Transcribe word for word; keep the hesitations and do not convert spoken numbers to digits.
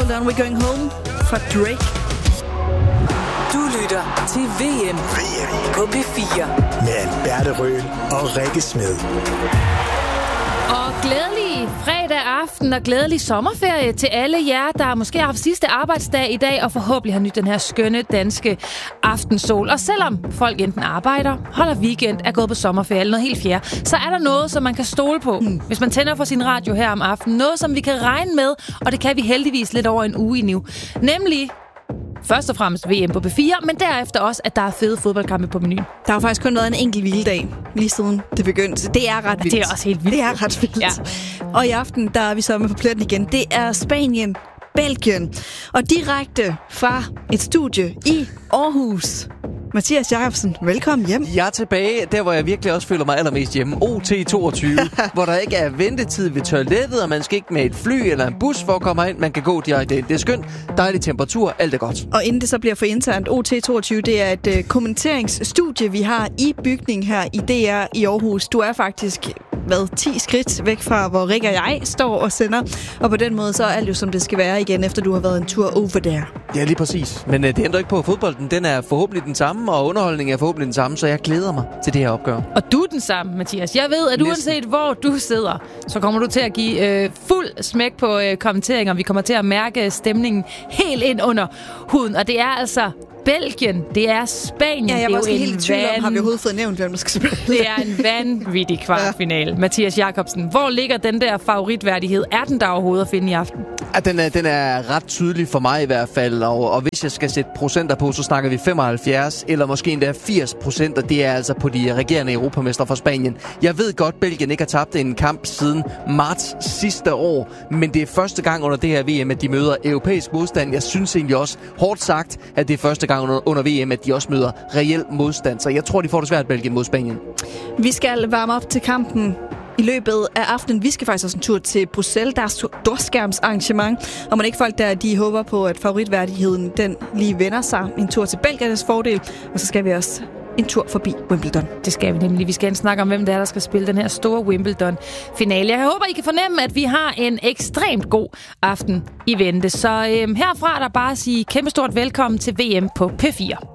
Wimbledon, We're Going Home fra Drake. Du lytter til V M, V M på P fire med Alberte Røhl og Rikke Smed. Og glædelig fredag aften og glædelig sommerferie til alle jer, der måske har haft sidste arbejdsdag i dag og forhåbentlig har nydt den her skønne danske aftensol. Og selvom folk enten arbejder, holder weekend, er gået på sommerferie eller noget helt fjerde, så er der noget, som man kan stole på, hmm. hvis man tænder for sin radio her om aftenen. Noget, som vi kan regne med, og det kan vi heldigvis lidt over en uge nu. Nemlig først og fremmest V M på P fire, men derefter også, at der er fede fodboldkampe på menuen. Der har faktisk kun været en enkelt hviledag, lige siden det begyndte. Det er ret vildt. Det er også helt vildt. Det er ret vildt. Ja. Og i aften, der er vi så med på pletten igen. Det er Spanien, Belgien. Og direkte fra et studie i Aarhus. Mathias Jacobsen, velkommen hjem. Jeg er tilbage, der hvor jeg virkelig også føler mig allermest hjemme. O T toogtyve, hvor der ikke er ventetid ved toilettet, og man skal ikke med et fly eller en bus for at komme ind. Man kan gå direkte ind. Det er skønt, dejlig temperatur, alt er godt. Og inden det så bliver for internt, O T toogtyve, det er et uh, kommenteringsstudie, vi har i bygningen her i D R i Aarhus. Du er faktisk hvad, ti skridt væk fra, hvor Rikke og jeg står og sender. Og på den måde, så er alt jo som det skal være igen, efter du har været en tur over der. Ja, lige præcis. Men uh, det ændrer ikke på, at fodbolden den er forhåbentlig den samme, og underholdningen er forhåbentlig den samme, så jeg glæder mig til det her opgør. Og du er den samme, Mathias. Jeg ved, at uanset hvor du sidder, så kommer du til at give øh, fuld smæk på øh, kommenteringer. Vi kommer til at mærke stemningen helt ind under huden. Og det er altså Belgien, det er Spanien. Ja, jeg var også helt i tvivl om, har vi overhovedet fået nævnt, hvem der skal spille. Det er en vanvittig kvartfinale. Ja. Mathias Jacobsen, hvor ligger den der favoritværdighed? Er den der overhovedet at finde i aften? Ja, den er, den er ret tydelig for mig i hvert fald, og, og hvis jeg skal sætte procenter på, så snakker vi femoghalvfjerds eller måske endda firs procent, og det er altså på de regerende europamestre fra Spanien. Jeg ved godt, Belgien ikke har tabt en kamp siden marts sidste år, men det er første gang under det her V M, at de møder europæisk modstand. Jeg synes egentlig også, hårdt sagt, at det er første gang under, under V M, at de også møder reel modstand, så jeg tror, de får det svært, Belgien mod Spanien. Vi skal varme op til kampen i løbet af aftenen. Vi skal faktisk også en tur til Bruxelles. Der er storskærmsarrangement, og man ikke folk der, de håber på, at favoritværdigheden den lige vender sig. En tur til Belgiernes fordel, og så skal vi også en tur forbi Wimbledon. Det skal vi nemlig. Vi skal snakke om, hvem det er, der skal spille den her store Wimbledon-finale. Jeg håber, I kan fornemme, at vi har en ekstremt god aften i vente. Så øhm, herfra er der bare at sige kæmpestort velkommen til V M på P fire.